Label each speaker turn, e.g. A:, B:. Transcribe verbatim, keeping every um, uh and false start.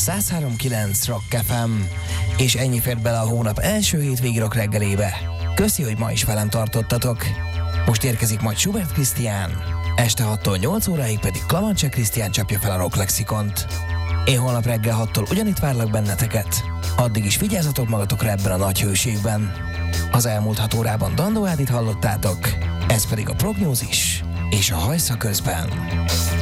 A: száz három kilenc Rock ef em, és ennyi fért bele a hónap első hétvégi rock reggelébe. Köszi, hogy ma is velem tartottatok. Most érkezik majd Schubert Krisztián, este hattól nyolc óráig pedig Kalancse Krisztián csapja fel a rock lexikont. Én holnap reggel hattól ugyanitt várlak benneteket. Addig is vigyázzatok magatokra ebben a nagy hőségben. Az elmúlt hat órában Dandó Ádit hallottátok, ez pedig a prognózis és a hajsza közben.